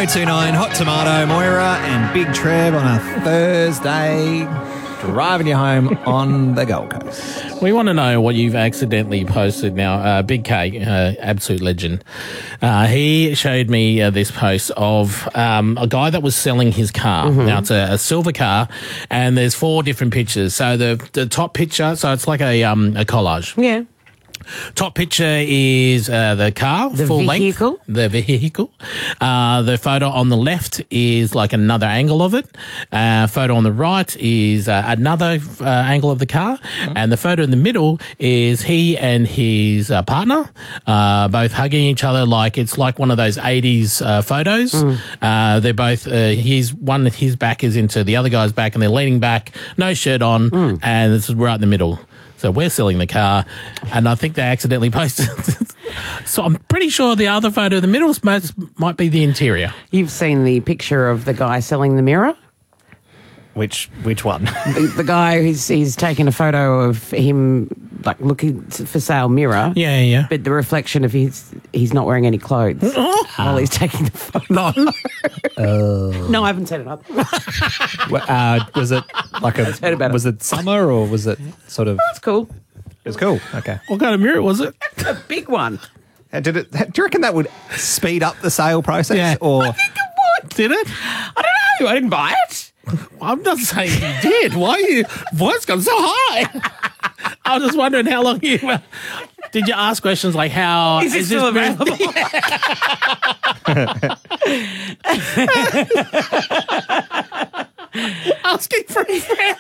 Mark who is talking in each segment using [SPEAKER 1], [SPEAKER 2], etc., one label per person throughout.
[SPEAKER 1] 1029 Hot Tomato, Moira and Big Trev on a Thursday, driving you home on the Gold Coast.
[SPEAKER 2] We want to know what you've accidentally posted now. Big K, absolute legend. He showed me this post of a guy that was selling his car. Mm-hmm. Now, it's a silver car, and there's 4 different pictures. So the top picture, so it's like a collage.
[SPEAKER 3] Yeah.
[SPEAKER 2] Top picture is the car,
[SPEAKER 3] the
[SPEAKER 2] full
[SPEAKER 3] vehicle.
[SPEAKER 2] length. The vehicle. The photo on the left is like another angle of it. Photo on the right is another angle of the car. Mm-hmm. And the photo in the middle is he and his partner, both hugging each other like it's like one of those 80s photos. Mm. They're both, his back is into the other guy's back and they're leaning back, no shirt on, and this is right in the middle. So we're selling the car, and I think they accidentally posted. So I'm pretty sure the other photo in the middle might be the interior.
[SPEAKER 3] You've seen the picture of the guy selling the mirror?
[SPEAKER 1] Which one?
[SPEAKER 3] The guy he's taken a photo of him like looking for sale mirror.
[SPEAKER 2] Yeah.
[SPEAKER 3] But the reflection of he's not wearing any clothes while he's taking the photo. No, I haven't seen it.
[SPEAKER 1] Was it like was it summer or was it sort of?
[SPEAKER 3] That's cool.
[SPEAKER 1] It was cool. Okay.
[SPEAKER 2] What kind of mirror was it?
[SPEAKER 3] A big one.
[SPEAKER 1] Do you reckon that would speed up the sale process?
[SPEAKER 2] Yeah.
[SPEAKER 1] Or
[SPEAKER 3] I think it would.
[SPEAKER 2] Did it?
[SPEAKER 3] I don't know. I didn't buy it.
[SPEAKER 2] I'm not saying you did. Why are your voice gone so high? I was just wondering how long you... Did you ask questions like how...
[SPEAKER 3] Is this still available?
[SPEAKER 2] Asking for a friend.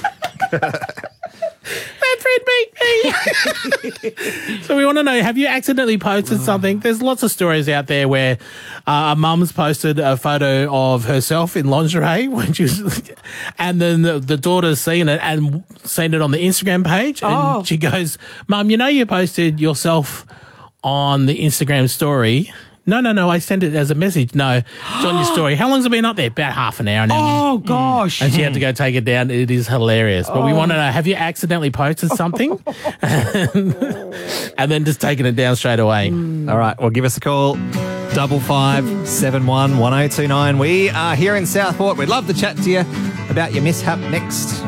[SPEAKER 2] That friend beat me. So we want to know, have you accidentally posted something? There's lots of stories out there where a mum's posted a photo of herself in lingerie when she was, and then the daughter's seen it and seen it on the Instagram page, and she goes, "Mum, you posted yourself on the Instagram story." No, I sent it as a message. No, it's on your story. How long's it been up there? About half an hour now.
[SPEAKER 3] Oh, gosh.
[SPEAKER 2] And she had to go take it down. It is hilarious. But we want to know, have you accidentally posted something? And then just taken it down straight away.
[SPEAKER 1] All right, well, give us a call. 5571 1029. We are here in Southport. We'd love to chat to you about your mishap next.